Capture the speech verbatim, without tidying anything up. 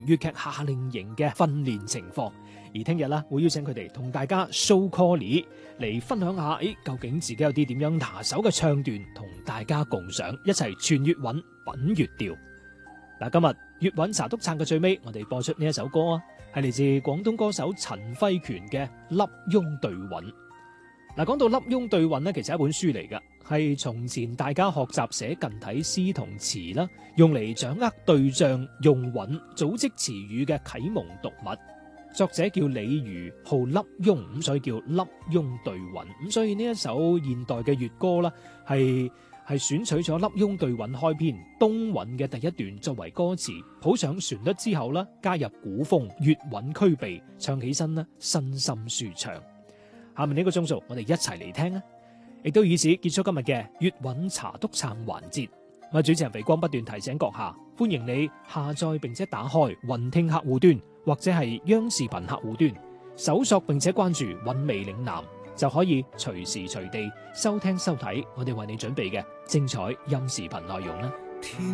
粵劇夏令營嘅訓練情況。而聽日啦，會邀請佢哋同大家 show call 嚟分享下，誒，究竟自己有啲點樣拿手嘅唱段，同大家共賞，一齊傳粵韻、品粵調。嗱，今日粵韻茶篤撐嘅最尾，我哋播出呢一首歌啊，係嚟自廣東歌手陳輝權嘅《笠翁對韻》。嗱，講到《笠翁對韻》呢，其實係一本書嚟噶，係從前大家學習寫近體詩同詞啦，用嚟掌握對仗、用韻、組織詞語嘅啟蒙讀物。作者叫李漁，號笠翁，咁所以叫《笠翁對韻》。咁所以呢一首現代嘅粵歌啦，係係選取咗《笠翁對韻》開篇東韻嘅第一段作為歌詞，譜上旋律之後啦，加入古風粵韻俱備，唱起身啦，身心舒暢。下面呢個鐘數，我哋一齊嚟聽啊！亦都以此結束今日嘅粵韻茶篤撐環節。我主持人肥光不斷提醒閣下，歡迎你下載並且打開雲聽客戶端或者係央視頻客戶端，搜索並且關注韻味嶺南，就可以隨時隨地收聽收睇我哋為你準備嘅精彩音視頻內容啦。